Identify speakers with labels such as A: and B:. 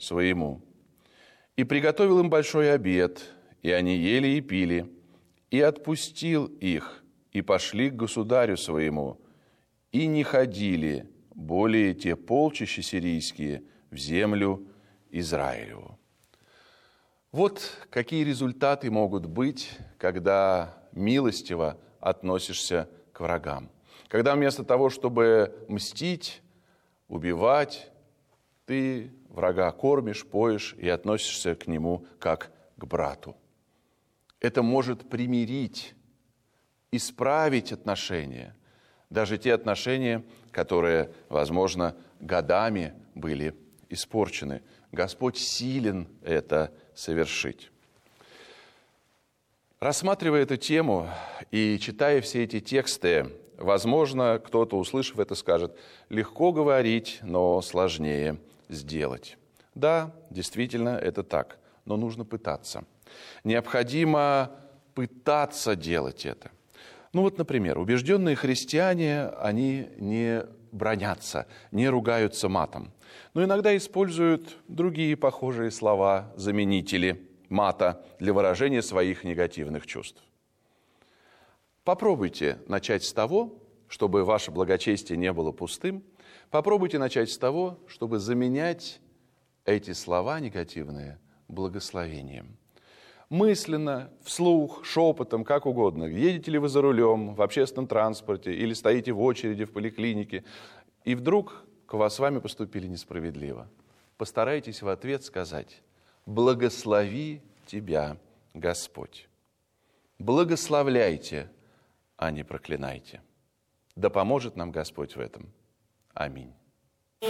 A: своему. И приготовил им большой обед, и они ели и пили, и отпустил их, и пошли к государю своему, и не ходили более те полчища сирийские в землю Израилеву». Вот какие результаты могут быть, когда милостиво относишься к врагам. Когда вместо того, чтобы мстить, убивать, ты врага кормишь, поешь и относишься к нему как к брату. Это может примирить, исправить отношения, даже те отношения, которые, возможно, годами были испорчены. Господь силен это совершить. Рассматривая эту тему и читая все эти тексты, возможно, кто-то, услышав это, скажет: легко говорить, но сложнее сделать. Да, действительно, это так, но нужно пытаться. Необходимо пытаться делать это. Ну вот, например, убежденные христиане, они не бранятся, не ругаются матом, но иногда используют другие похожие слова, заменители мата для выражения своих негативных чувств. Попробуйте начать с того, чтобы ваше благочестие не было пустым. Попробуйте начать с того, чтобы заменять эти слова негативные благословением. Мысленно, вслух, шепотом, как угодно. Едете ли вы за рулем, в общественном транспорте или стоите в очереди в поликлинике, и вдруг с вами поступили несправедливо. Постарайтесь в ответ сказать: «Благослови тебя, Господь». Благословляйте, а не проклинайте. Да поможет нам Господь в этом. Аминь.